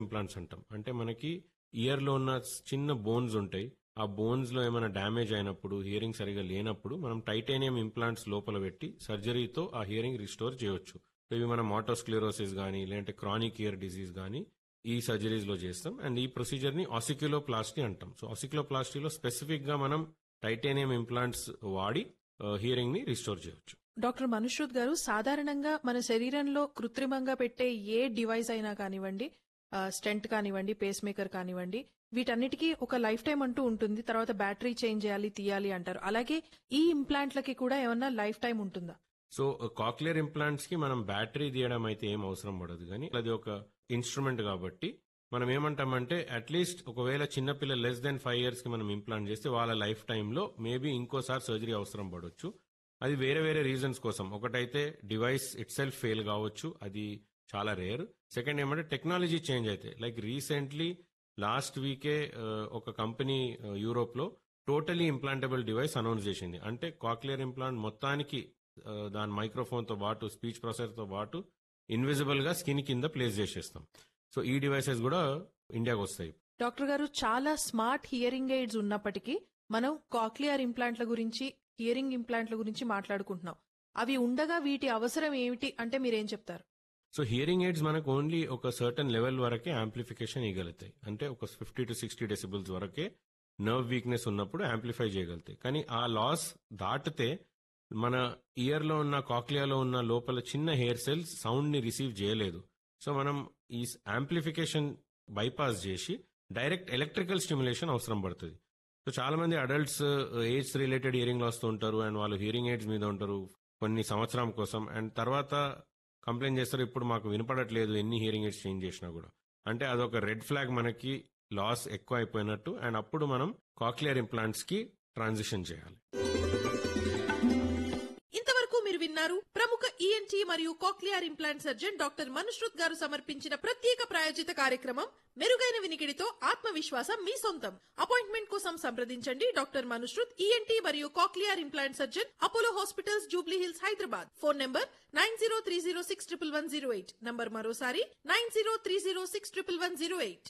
Implants అంటాం. అంటే మనకి ఇయర్లో ఉన్న చిన్న బోన్స్ ఉంటాయి. ఆ బోన్స్లో ఏమైనా డ్యామేజ్ అయినప్పుడు, హియరింగ్ సరిగా లేనప్పుడు మనం టైటానియం ఇంప్లాంట్స్ లోపల పెట్టి సర్జరీతో ఆ హియరింగ్ రిస్టోర్ చేయొచ్చు. ఇవి మనం ఆటోస్క్లెరోసిస్ కానీ లేదంటే క్రానిక్ ఇయర్ డిసీజ్ కానీ ఈ సర్జరీస్లో చేస్తాం. అండ్ ఈ ప్రొసీజర్ని ఆసిక్యులోప్లాస్టీ అంటాం. సో ఆసిక్యులోప్లాస్టీలో స్పెసిఫిక్గా మనం టైటానియం ఇంప్లాంట్స్ వాడి హియరింగ్ని రిస్టోర్ చేయొచ్చు. డాక్టర్ మనుశ్రుత్ గారు, సాధారణంగా మన శరీరంలో కృత్రిమంగా పెట్టే ఏ డివైస్ అయినా కానివ్వండి, స్టెంట్ కానివ్వండి, పేస్ మేకర్ కానివ్వండి, వీటన్నిటికీ ఒక లైఫ్ టైం అంటూ ఉంటుంది. తర్వాత బ్యాటరీ చేంజ్ చేయాలి, తీయాలి అంటారు. అలాగే ఈ ఇంప్లాంట్లకి కూడా ఏమన్నా లైఫ్ టైం ఉంటుందా? సో కాక్లియర్ ఇంప్లాంట్స్ కి మనం బ్యాటరీ తీయడం అయితే ఏం అవసరం పడదు, కానీ అది ఒక ఇన్స్ట్రుమెంట్ కాబట్టి మనం ఏమంటామంటే అట్లీస్ట్ ఒకవేళ చిన్నపిల్లలు లెస్ దెన్ 5 years కి మనం ఇంప్లాంట్ చేస్తే వాళ్ళ లైఫ్ టైంలో మేబీ ఇంకోసారి సర్జరీ అవసరం పడవచ్చు. అది వేరే వేరే రీజన్స్ కోసం. ఒకటైతే డివైస్ ఇట్ సెల్ఫ్ ఫెయిల్ కావచ్చు, అది చాలా రేర్. సెకండ్ ఏమంటే టెక్నాలజీ చేంజ్ అయితే, లైక్ రీసెంట్లీ లాస్ట్ వీకే ఒక కంపెనీ యూరోప్లో టోటలీ ఇంప్లాంటబుల్ డివైస్ అనౌన్స్ చేసింది. అంటే కాక్లియర్ ఇంప్లాంట్ మొత్తానికి దాని మైక్రోఫోన్తో పాటు స్పీచ్ ప్రాసెసర్తో పాటు ఇన్విజిబుల్ గా స్కిన్ కింద ప్లేస్ చేసేస్తాం. సో ఈ డివైసెస్ కూడా ఇండియాకి వస్తాయి. డాక్టర్ గారు, చాలా స్మార్ట్ హియరింగ్ ఎయిడ్స్ ఉన్నప్పటికీ మనం కాక్లియర్ ఇంప్లాంట్ల గురించి, హియరింగ్ ఇంప్లాంట్ల గురించి మాట్లాడుకుంటున్నాం. అవి ఉండగా వీటి అవసరం ఏమిటి అంటే మీరేం చెప్తారు? సో హియరింగ్ ఎయిడ్స్ మనకు ఓన్లీ ఒక సర్టన్ లెవెల్ వరకే యాంప్లిఫికేషన్ ఇవ్వగలుగుతాయి. అంటే ఒక 50 to 60 decibels వరకే నర్వ్ వీక్నెస్ ఉన్నప్పుడు యాంప్లిఫై చేయగలుగుతాయి. కానీ ఆ లాస్ దాటితే మన ఇయర్లో ఉన్న కాక్లియాలో ఉన్న లోపల చిన్న హెయిర్ సెల్స్ సౌండ్ ని రిసీవ్ చేయలేదు. సో మనం ఈ యాంప్లిఫికేషన్ బైపాస్ చేసి డైరెక్ట్ ఎలక్ట్రికల్ స్టిమ్యులేషన్ అవసరం పడుతుంది. సో చాలా మంది adults age related hearing loss తో ఉంటారు అండ్ వాళ్ళు హియరింగ్ ఎయిడ్స్ మీద ఉంటారు కొన్ని సంవత్సరం కోసం, అండ్ తర్వాత కంప్లైంట్ చేస్తారు ఇప్పుడు మాకు వినపడట్లేదు ఎన్ని హియరింగ్ ఎయిడ్స్ చేంజ్ చేసినా కూడా. అంటే అదొక రెడ్ ఫ్లాగ్, మనకి లాస్ ఎక్కువ అయిపోయినట్టు. అండ్ అప్పుడు మనం కాక్లియర్ ఇంప్లాంట్స్ కి ట్రాన్సిషన్ చేయాలి. ఇంతవరకు మీరు విన్నారు ప్రముఖ ఈఎన్టీ మరియు cochlear implant surgeon doctor Manushrut గారు సమర్పించిన ప్రత్యేక ప్రాయోజిత కార్యక్రమం మెరుగైన వినికిడితో ఆత్మవిశ్వాసం మీ సొంతం. అపాయింట్మెంట్ కోసం సంప్రదించండి డాక్టర్ మనుశ్రుత్, ఈఎన్టీ మరియు cochlear implant surgeon, Apollo hospitals, Jubilee hills, Hyderabad. Phone number 9030611108. Number మరోసారి 9030611108.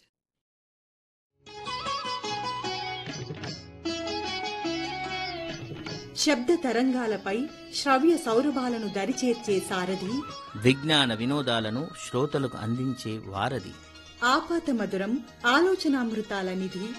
శబ్ద తరంగాలపై శ్రవ్య సౌరభాలను దరిచేర్చే సారథి, విజ్ఞాన వినోదాలను శ్రోతలకు అందించే వారధి, ఆపాత మధురం ఆలోచనామృతాల నిధి,